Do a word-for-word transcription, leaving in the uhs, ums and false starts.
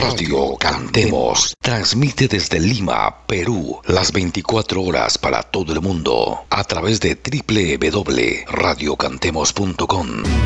Radio Cantemos transmite desde Lima, Perú, las veinticuatro horas para todo el mundo a través de doble u doble u doble u punto radio cantemos punto com.